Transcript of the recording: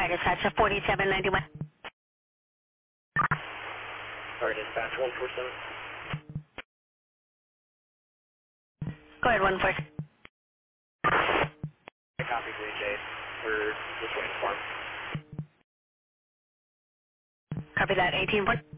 dispatch of 4791. Sorry, dispatch 147. Go ahead, 147. I copy Green Jade. We're just waiting for him. Copy that, 18 point.